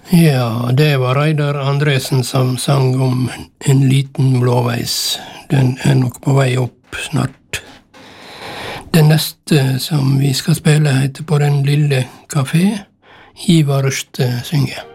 Ja, det var Reidar Andresen som sang om En liten blåveis. Den er nok på vei opp snart. Den neste som vi skal spille heter På den lille kafé. Ivar Røste synger.